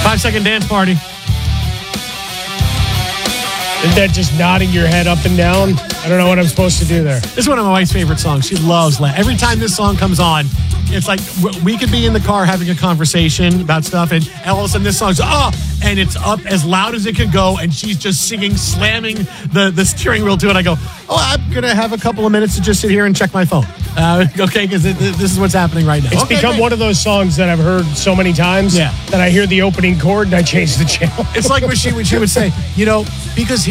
5-second dance party. Isn't that just nodding your head up and down? I don't know what I'm supposed to do there. This is one of my wife's favorite songs. She loves every time this song comes on, it's like we could be in the car having a conversation about stuff, and all of a sudden this song's and it's up as loud as it could go, and she's just singing, slamming the steering wheel to it. I go, I'm going to have a couple of minutes to just sit here and check my phone. Okay, because this is what's happening right now. It's become one of those songs that I've heard so many times that I hear the opening chord and I change the channel. It's like when she would say, because